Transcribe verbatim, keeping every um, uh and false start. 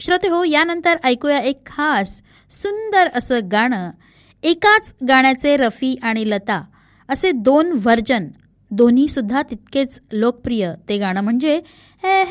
श्रोते हो, यानंतर ऐकूया एक खास सुंदर असं गाणं. एकाच गाण्याचे रफी आणि लता असे दोन व्हर्जन, दोन्ही सुद्धा तितकेच लोकप्रिय. ते गाणं म्हणजे